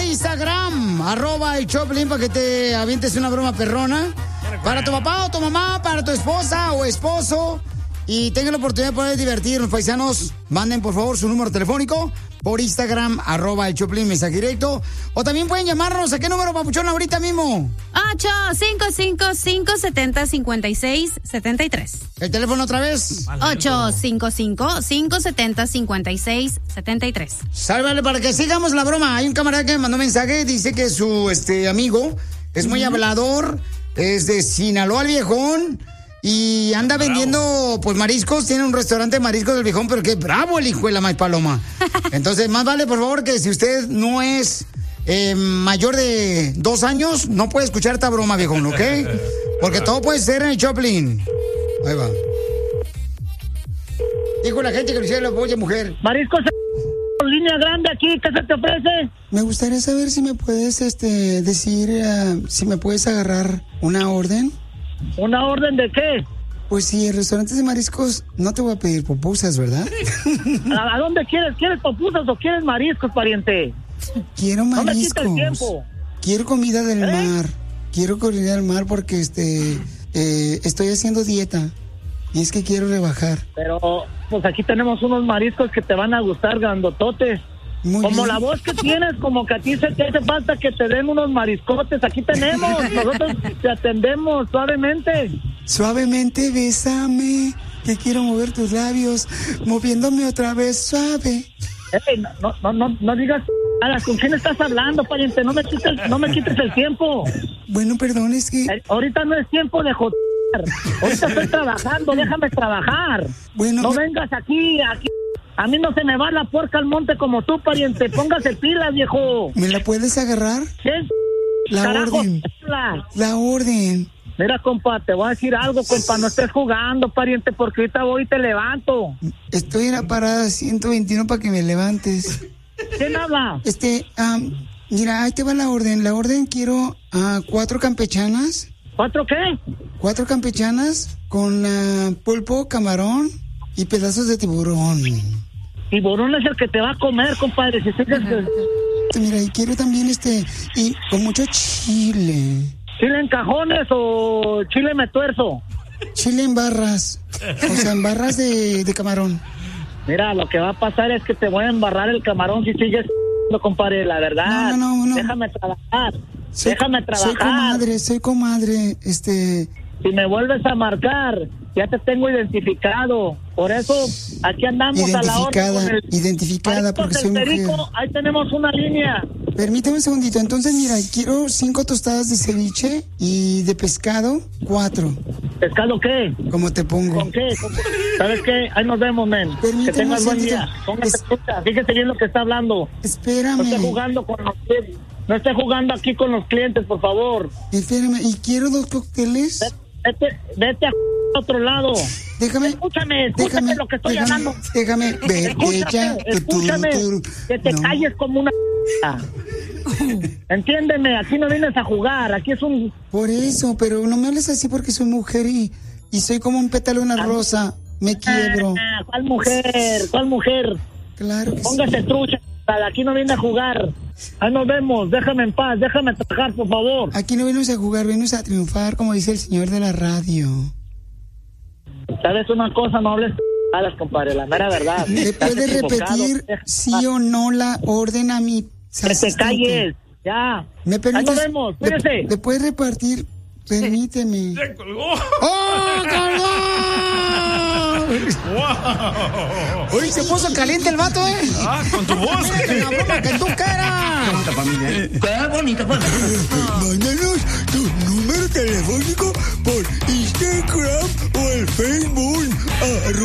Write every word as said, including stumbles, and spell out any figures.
Instagram, arroba el Choplin, para que te avientes una broma perrona. Para tu papá o tu mamá, para tu esposa o esposo. Y tengan la oportunidad de poder divertirnos, paisanos. Manden, por favor, su número telefónico por Instagram, arroba el Choplin, mensaje directo. O también pueden llamarnos. ¿A qué número, papuchón, ahorita mismo? ocho cinco cinco, cinco siete cero, cinco seis siete tres. ¿El teléfono otra vez? ocho cinco cinco, cinco siete cero, cinco seis siete tres. Sálvale para que sigamos la broma. Hay un camarada que me mandó un mensaje. Dice que su este amigo es muy uh-huh. hablador. Es de Sinaloa, el viejón. Y anda bravo. vendiendo, pues, mariscos. Tiene un restaurante de mariscos del viejón, pero qué bravo el hijo de la maíz paloma. Entonces, más vale, por favor, que si usted no es eh, mayor de dos años, no puede escuchar esta broma, viejón, ¿ok? Porque todo puede ser en el Choplin. Ahí va. Dijo la gente que lo hiciera la polla mujer. Mariscos, línea grande aquí, ¿qué se te ofrece? Me gustaría saber si me puedes, este, decir, uh, si me puedes agarrar una orden. ¿Una orden de qué? Pues sí, en restaurantes de mariscos no te voy a pedir pupusas, ¿verdad? ¿A, ¿A dónde quieres? ¿Quieres pupusas o quieres mariscos, pariente? Quiero mariscos. No me quita el tiempo. Quiero comida del ¿Eh? mar. Quiero comida del mar porque, este, eh, estoy haciendo dieta. Y es que quiero rebajar. Pero, pues aquí tenemos unos mariscos que te van a gustar, grandototes. Muy como bien. La voz que tienes, como que a ti se te hace falta que te den unos mariscotes. Aquí tenemos, nosotros te atendemos suavemente. Suavemente, bésame, que quiero mover tus labios, moviéndome otra vez suave. Hey, no, no, no, no digas nada. ¿Con quién estás hablando, pariente? No me quites, no me quites el tiempo. Bueno, perdón, es que... Ahorita no es tiempo de joder. Ahorita estoy trabajando, déjame trabajar. Bueno, no me... vengas aquí, aquí. A mí no se me va la puerca al monte como tú, pariente. Póngase pilas, viejo. ¿Me la puedes agarrar? ¿Qué? La Carajo, orden. La. la orden. Mira, compa, te voy a decir algo, compa. No estés jugando, pariente, porque ahorita voy y te levanto. Estoy en la parada ciento veintiuno para que me levantes. ¿Quién habla? Este, um, mira, ahí te va la orden. La orden quiero uh, cuatro campechanas. ¿Cuatro qué? Cuatro campechanas con uh, pulpo, camarón y pedazos de tiburón. Tiburón es el que te va a comer, compadre. Si sigues... Mira, y quiero también este, y con mucho chile. ¿Chile en cajones o chile me tuerzo? Chile en barras. O sea, en barras de, de camarón. Mira, lo que va a pasar es que te voy a embarrar el camarón si sigues, compadre, la verdad. No, no, no. Déjame trabajar. Soy, Déjame trabajar. Soy comadre, soy comadre, este... Si me vuelves a marcar, ya te tengo identificado. Por eso, aquí andamos a la orden. Identificada, identificada, porque soy mujer. Perico, ahí tenemos una línea. Permíteme un segundito. Entonces, mira, quiero cinco tostadas de ceviche y de pescado, cuatro. ¿Pescado qué? ¿Cómo te pongo? ¿Con qué? ¿Con qué? ¿Sabes qué? Ahí nos vemos, men. Permíteme que tengas un buen segundito. día. Póngase Es... escucha. Fíjese bien lo que está hablando. Espérame. No esté jugando con los clientes. No esté jugando aquí con los clientes, por favor. Espérame. ¿Y quiero dos cócteles? Vete, vete a otro lado. Déjame. Escúchame, escúchame déjame, lo que estoy déjame, hablando. Déjame ver, ella. Escúchame, que te no. calles como una... Entiéndeme, aquí no vienes a jugar, aquí es un... Por eso, pero no me hables así porque soy mujer y, y soy como un pétalo de una rosa. Me quiebro. Ah, ¿cuál mujer? ¿Cuál mujer? Claro que Póngase sí. trucha, aquí no viene a jugar. Ahí nos vemos, déjame en paz, déjame trabajar, por favor. Aquí no venimos a jugar, venimos a triunfar, como dice el señor de la radio. ¿Sabes una cosa? No hables malas, compadre, la mera verdad. ¿Me puedes repetir sí o no la orden a mi Que te calles, ya. ¿Me permites? Ahí nos vemos, cuídese. ¿Le puedes repartir? Permíteme. ¡Se colgó! ¡Oh, colgó! ¡Wow! Uy, se puso caliente el vato, ¿eh? Ah, con tu voz. La broma que tú quieras. Bonita familia. ¡Qué bonita familia! Mándanos tu número telefónico por Instagram o el Facebook.